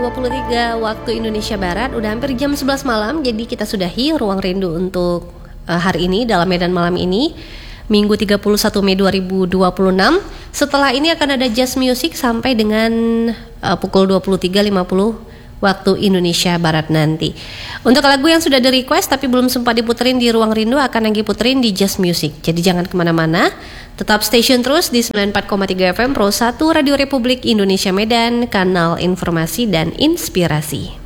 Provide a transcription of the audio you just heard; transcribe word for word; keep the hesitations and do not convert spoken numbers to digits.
dua puluh tiga waktu Indonesia Barat. Udah hampir jam sebelas malam. Jadi kita sudahi Ruang Rindu untuk uh, hari ini dalam Medan Malam ini, Minggu tiga puluh satu Mei dua ribu dua puluh enam. Setelah ini akan ada jazz music sampai dengan uh, pukul dua puluh tiga lima puluh waktu Indonesia Barat nanti. Untuk lagu yang sudah di request tapi belum sempat diputerin di Ruang Rindu akan lagi puterin di Jazz Music. Jadi jangan kemana-mana, tetap station terus di sembilan puluh empat koma tiga F M Pro satu Radio Republik Indonesia Medan, kanal informasi dan inspirasi.